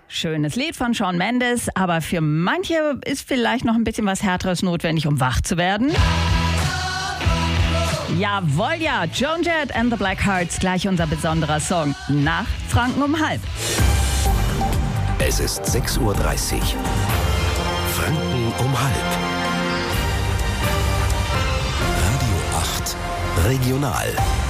Schönes Lied von Shawn Mendes, aber für manche ist vielleicht noch ein bisschen was Härteres notwendig, um wach zu werden. Jawohl, ja, Joan Jett and the Blackhearts, gleich unser besonderer Song. Nach Franken um halb. Es ist 6:30 Uhr. Franken um halb. Radio 8 Regional.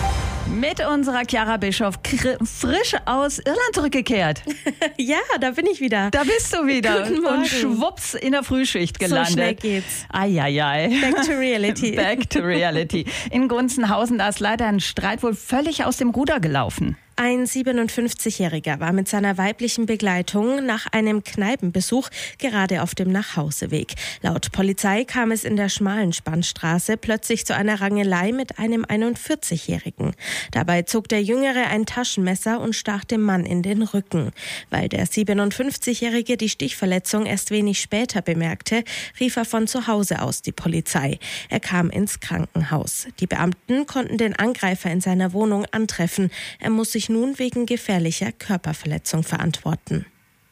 Mit unserer Chiara Bischoff, frisch aus Irland zurückgekehrt. Ja, da bin ich wieder. Da bist du wieder. Guten Morgen. Und schwupps in der Frühschicht gelandet. So schnell geht's. Eieiei. Back to reality. Back to reality. In Gunzenhausen, da ist leider ein Streit wohl völlig aus dem Ruder gelaufen. Ein 57-Jähriger war mit seiner weiblichen Begleitung nach einem Kneipenbesuch gerade auf dem Nachhauseweg. Laut Polizei kam es in der schmalen Spannstraße plötzlich zu einer Rangelei mit einem 41-Jährigen. Dabei zog der Jüngere ein Taschenmesser und stach dem Mann in den Rücken. Weil der 57-Jährige die Stichverletzung erst wenig später bemerkte, rief er von zu Hause aus die Polizei. Er kam ins Krankenhaus. Die Beamten konnten den Angreifer in seiner Wohnung antreffen. Er muss sich nun wegen gefährlicher Körperverletzung verantworten.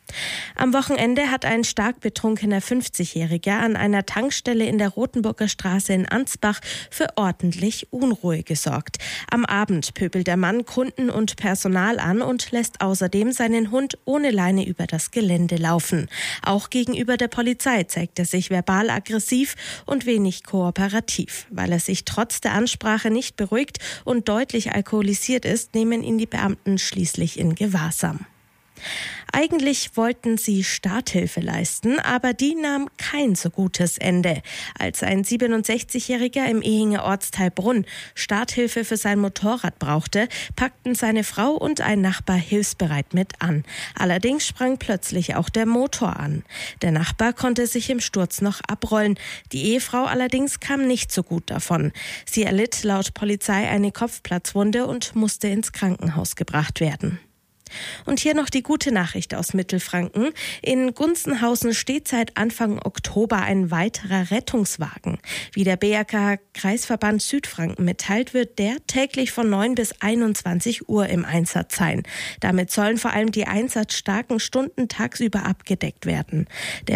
Am Wochenende hat ein stark betrunkener 50-Jähriger an einer Tankstelle in der Rothenburger Straße in Ansbach für ordentlich Unruhe gesorgt. Am Abend pöbelt der Mann Kunden und Personal an und lässt außerdem seinen Hund ohne Leine über das Gelände laufen. Auch gegenüber der Polizei zeigt er sich verbal aggressiv und wenig kooperativ. Weil er sich trotz der Ansprache nicht beruhigt und deutlich alkoholisiert ist, nehmen ihn die Beamten schließlich in Gewahrsam. Eigentlich wollten sie Starthilfe leisten, aber die nahm kein so gutes Ende. Als ein 67-Jähriger im Ehinger Ortsteil Brunn Starthilfe für sein Motorrad brauchte, packten seine Frau und ein Nachbar hilfsbereit mit an. Allerdings sprang plötzlich auch der Motor an. Der Nachbar konnte sich im Sturz noch abrollen. Die Ehefrau allerdings kam nicht so gut davon. Sie erlitt laut Polizei eine Kopfplatzwunde und musste ins Krankenhaus gebracht werden. Und hier noch die gute Nachricht aus Mittelfranken. In Gunzenhausen steht seit Anfang Oktober ein weiterer Rettungswagen. Wie der BRK Kreisverband Südfranken mitteilt, wird der täglich von 9 bis 21 Uhr im Einsatz sein. Damit sollen vor allem die einsatzstarken Stunden tagsüber abgedeckt werden.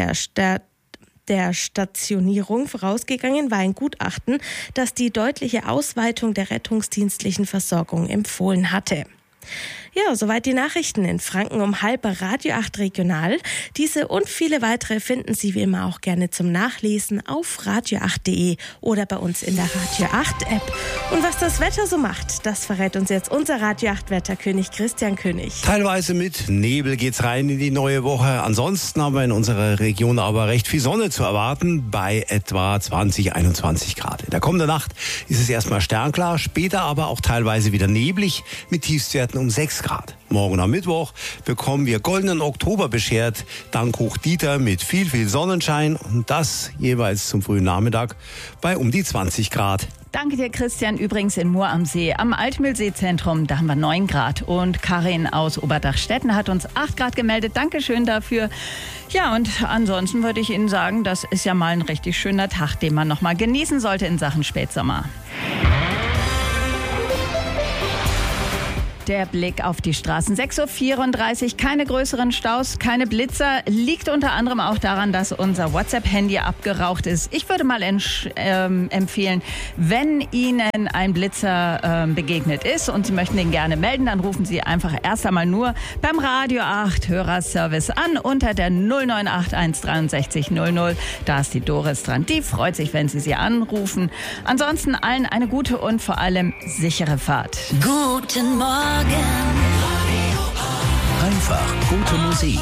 Der Stationierung vorausgegangen war ein Gutachten, das die deutliche Ausweitung der rettungsdienstlichen Versorgung empfohlen hatte. Ja, soweit die Nachrichten in Franken um halb bei Radio 8 Regional. Diese und viele weitere finden Sie wie immer auch gerne zum Nachlesen auf radio8.de oder bei uns in der Radio 8 App. Und was das Wetter so macht, das verrät uns jetzt unser Radio 8 Wetterkönig Christian König. Teilweise mit Nebel geht's rein in die neue Woche. Ansonsten haben wir in unserer Region aber recht viel Sonne zu erwarten, bei etwa 20, 21 Grad. In der kommenden Nacht ist es erstmal sternklar, später aber auch teilweise wieder neblig mit Tiefstwerten um 6 Grad. Morgen am Mittwoch bekommen wir goldenen Oktober beschert, dank Hochdieter mit viel Sonnenschein und das jeweils zum frühen Nachmittag bei um die 20 Grad. Danke dir, Christian. Übrigens in Mur am See, am Altmühlseezentrum, da haben wir 9 Grad. Und Karin aus Oberdachstetten hat uns 8 Grad gemeldet. Dankeschön dafür. Ja, und ansonsten würde ich Ihnen sagen, das ist ja mal ein richtig schöner Tag, den man noch mal genießen sollte in Sachen Spätsommer. Der Blick auf die Straßen. 6:34 Uhr, keine größeren Staus, keine Blitzer. Liegt unter anderem auch daran, dass unser WhatsApp-Handy abgeraucht ist. Ich würde mal empfehlen, wenn Ihnen ein Blitzer begegnet ist und Sie möchten den gerne melden, dann rufen Sie einfach erst einmal nur beim Radio 8 Hörerservice an unter der 0981 63 00. Da ist die Doris dran. Die freut sich, wenn Sie anrufen. Ansonsten allen eine gute und vor allem sichere Fahrt. Guten Morgen. Einfach gute Musik.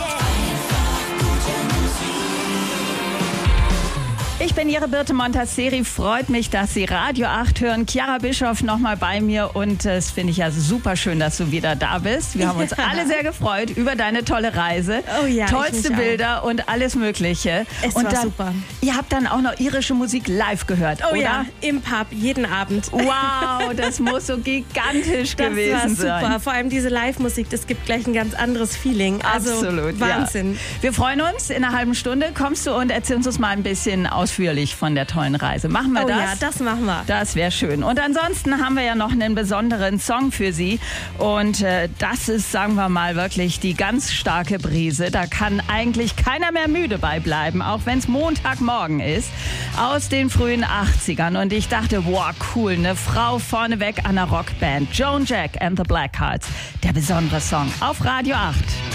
Ich bin Ihre Birte Montasseri. Freut mich, dass Sie Radio 8 hören. Chiara Bischoff nochmal bei mir und es finde ich ja super schön, dass du wieder da bist. Wir haben uns alle sehr gefreut über deine tolle Reise. Oh ja, tollste Bilder und alles Mögliche. Es und war dann, super. Ihr habt dann auch noch irische Musik live gehört, Oh oder? ja, im Pub, jeden Abend. Wow, das muss so gigantisch gewesen sein. Das war super. Vor allem diese Live-Musik, das gibt gleich ein ganz anderes Feeling. Also Absolut, Wahnsinn. Ja. Wir freuen uns. In einer halben Stunde kommst du und erzählst uns mal ein bisschen ausführlicher ausführlich von der tollen Reise. Machen wir das? Ja, das machen wir. Das wäre schön. Und ansonsten haben wir ja noch einen besonderen Song für Sie. Und das ist, sagen wir mal, wirklich die ganz starke Brise. Da kann eigentlich keiner mehr müde bei bleiben, auch wenn es Montagmorgen ist. Aus den frühen 80ern. Und ich dachte, wow, cool, eine Frau vorneweg an einer Rockband. Joan Jett and the Blackhearts. Der besondere Song auf Radio 8.